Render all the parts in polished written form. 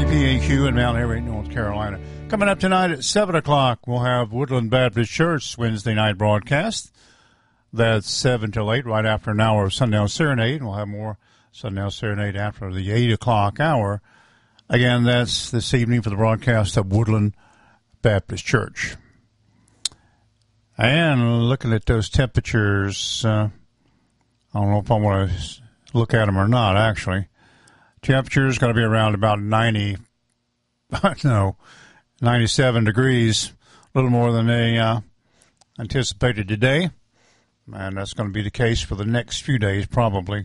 KPAQ in Mount Airy, North Carolina. Coming up tonight at 7 o'clock, we'll have Woodland Baptist Church Wednesday night broadcast. That's 7 till 8, right after an hour of Sundown Serenade. We'll have more Sundown Serenade after the 8 o'clock hour. Again, that's this evening for the broadcast of Woodland Baptist Church. And looking at those temperatures, I don't know if I want to look at them or not, actually. Temperature is going to be around about 97 degrees, a little more than they anticipated today. And that's going to be the case for the next few days, probably.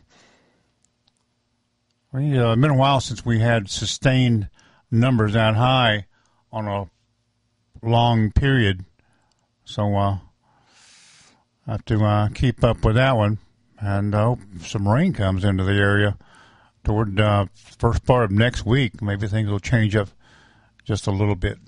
It's been a while since we had sustained numbers that high on a long period. So I have to keep up with that one. And I hope some rain comes into the area toward the first part of next week. Maybe things will change up just a little bit.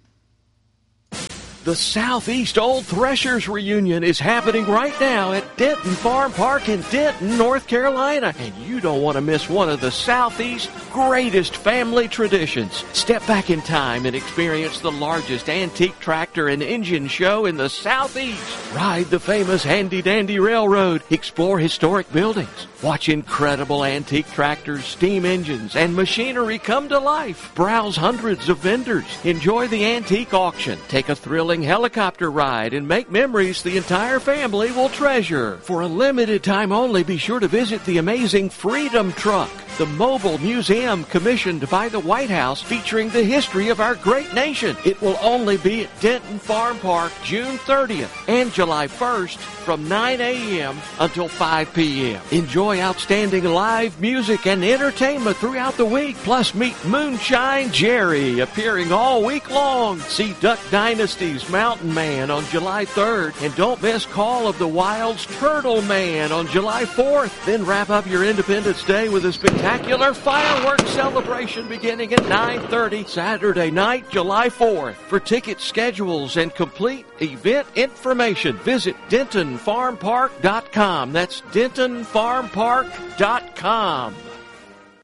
The Southeast Old Threshers reunion is happening right now at Denton Farm Park in Denton, North Carolina. And you don't want to miss one of the Southeast's greatest family traditions. Step back in time and experience the largest antique tractor and engine show in the Southeast. Ride the famous Handy Dandy Railroad. Explore historic buildings. Watch incredible antique tractors, steam engines, and machinery come to life. Browse hundreds of vendors. Enjoy the antique auction. Take a thrilling helicopter ride and make memories the entire family will treasure. For a limited time only, be sure to visit the amazing Freedom Truck, the mobile museum commissioned by the White House featuring the history of our great nation. It will only be at Denton Farm Park June 30th and July 1st from 9 a.m. until 5 p.m. Enjoy outstanding live music and entertainment throughout the week. Plus, meet Moonshine Jerry appearing all week long. See Duck Dynasty's Mountain Man on July 3rd. And don't miss Call of the Wild's Turtle Man on July 4th. Then wrap up your Independence Day with a spectacular fireworks celebration beginning at 9:30 Saturday night, July 4th. For ticket schedules and complete event information, visit DentonFarmPark.com. That's DentonFarmPark.com.